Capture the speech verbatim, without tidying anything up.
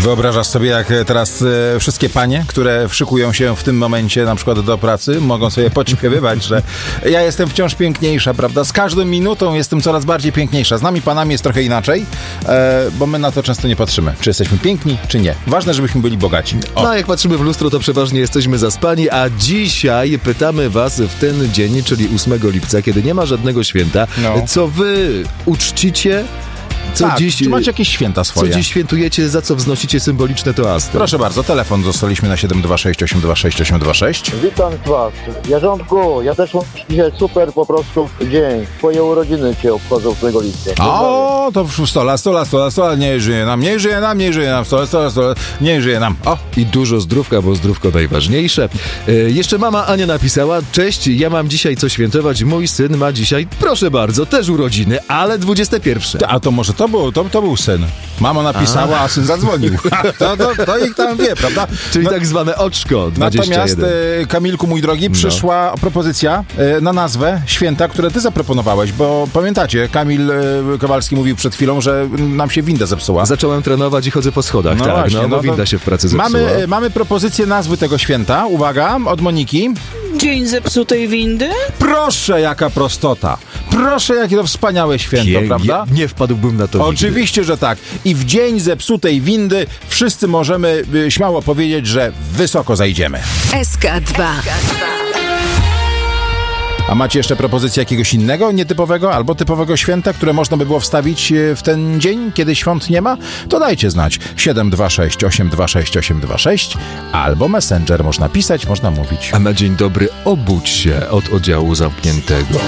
Wyobrażasz sobie, jak teraz e, wszystkie panie, które szykują się w tym momencie na przykład do pracy, mogą sobie podśpiewywać, że ja jestem wciąż piękniejsza, prawda? Z każdą minutą jestem coraz bardziej piękniejsza. Z nami panami jest trochę inaczej, e, bo my na to często nie patrzymy, czy jesteśmy piękni, czy nie. Ważne, żebyśmy byli bogaci. O. No, jak patrzymy w lustro, to przeważnie jesteśmy zaspani, a dzisiaj pytamy was w ten dzień, czyli ósmego lipca, kiedy nie ma żadnego święta, No. co wy uczcicie? Co tak, dziś, czy macie jakieś święta swoje? Co dziś świętujecie, za co wznosicie symboliczne toasty? Proszę bardzo, telefon dostaliśmy na siedem dwa sześć osiem dwa sześć osiem dwa sześć. Witam was. Jarzątku, ja też mam dzisiaj super po prostu dzień. Twoje urodziny cię obchodzą ósmego lipca. O, to sto lat, sto lat, sto lat, sto lat, nie żyje nam, nie żyje nam, nie żyje nam, sto lat, sto lat, sto lat, nie żyje nam. O. I dużo zdrówka, bo zdrówko najważniejsze. E, jeszcze mama Ania napisała: cześć, ja mam dzisiaj co świętować, mój syn ma dzisiaj, proszę bardzo, też urodziny, ale dwudzieste pierwsze. A to może to był, to, to był syn. Mama napisała, a, a syn zadzwonił. to, to, to ich tam wie, prawda? Czyli no, tak zwane oczko dwadzieścia jeden. Natomiast e, Kamilku, mój drogi, przyszła no. propozycja e, na nazwę święta, które ty zaproponowałeś, bo pamiętacie, Kamil e, Kowalski mówił przed chwilą, że nam się winda zepsuła. Zacząłem trenować i chodzę po schodach, no tak, właśnie, no bo no winda się w pracy zepsuła. Mamy, e, mamy propozycję nazwy tego święta, uwaga, od Moniki. Dzień zepsutej windy? Proszę, jaka prostota. Proszę, jakie to wspaniałe święto, Je, prawda? Nie, nie wpadłbym na to Oczywiście, nigdy. że tak. I w dzień zepsutej windy wszyscy możemy y, śmiało powiedzieć, że wysoko zajdziemy. S K dwa. A macie jeszcze propozycję jakiegoś innego, nietypowego albo typowego święta, które można by było wstawić w ten dzień, kiedy świąt nie ma? To dajcie znać. siedem dwa sześć osiem dwa sześć osiem dwa sześć albo Messenger. Można pisać, można mówić. A na dzień dobry obudź się od oddziału zamkniętego.